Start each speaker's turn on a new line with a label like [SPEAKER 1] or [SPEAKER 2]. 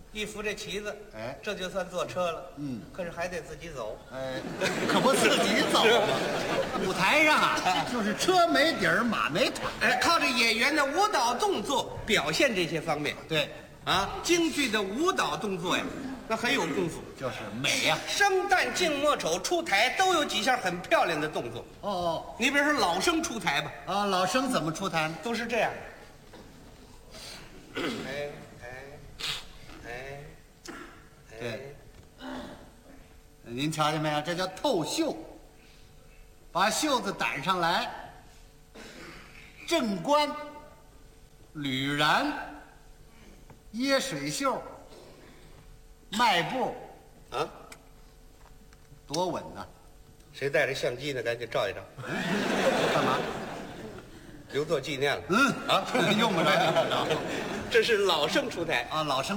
[SPEAKER 1] 一扶这旗子，
[SPEAKER 2] 哎
[SPEAKER 1] 这就算坐车了。可是还得自己走。
[SPEAKER 2] 哎，可不自己走吗？舞台上啊，就是车没底儿，马没腿。
[SPEAKER 1] 哎，靠着演员的舞蹈动作表现这些方面。
[SPEAKER 2] 对，
[SPEAKER 1] 啊，京剧的舞蹈动作呀，那很有功夫。
[SPEAKER 2] 就是美呀。
[SPEAKER 1] 生旦净末丑出台都有几项很漂亮的动作。
[SPEAKER 2] 哦
[SPEAKER 1] 你比如说老生出台吧，
[SPEAKER 2] 啊，老生怎么出台呢？
[SPEAKER 1] 都是这样。哎哎哎
[SPEAKER 2] 对，您瞧见没有？这叫透袖，把袖子掸上来，正冠、履髯、掖水袖、迈步，
[SPEAKER 1] 啊，
[SPEAKER 2] 多稳呐！
[SPEAKER 1] 谁带着相机呢？赶紧照一照，
[SPEAKER 2] 干嘛？
[SPEAKER 1] 留作纪念了。
[SPEAKER 2] 啊，用不着。
[SPEAKER 1] 这是老生出台。
[SPEAKER 2] 啊，老生。